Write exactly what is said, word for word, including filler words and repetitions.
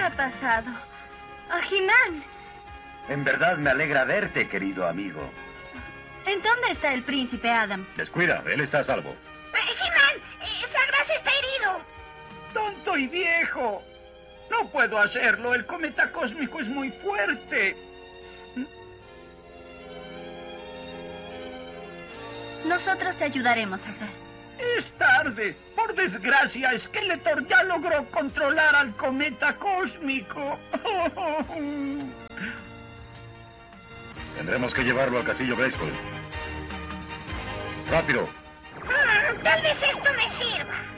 ha pasado? ¡A He-Man! En verdad me alegra verte, querido amigo. ¿En dónde está el príncipe Adam? Descuida, él está a salvo. Eh, He-Man, eh, Sagras está herido. ¡Tonto y viejo! No puedo hacerlo, el cometa cósmico es muy fuerte. Nosotros te ayudaremos, Sagras. Es tarde. Por desgracia, Skeletor ya logró controlar al cometa cósmico. Tendremos que llevarlo al castillo Grayskull. ¡Rápido! Ah, tal vez esto me sirva.